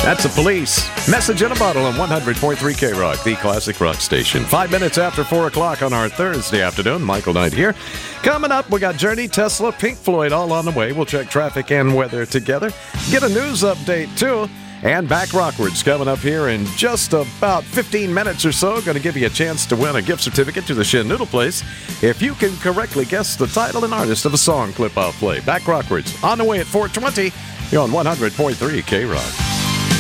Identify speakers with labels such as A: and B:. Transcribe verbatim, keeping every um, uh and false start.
A: That's the Police. Message in a Bottle on one hundred point three K Rock, the classic rock station. Five minutes after four o'clock on our Thursday afternoon. Michael Knight here. Coming up, we got Journey, Tesla, Pink Floyd all on the way. We'll check traffic and weather together. Get a news update, too. And Back Rockwards coming up here in just about fifteen minutes or so. Going to give you a chance to win a gift certificate to the Shin Noodle Place if you can correctly guess the title and artist of a song clip I'll play. Back Rockwards on the way at four twenty. You're on one hundred point three K Rock.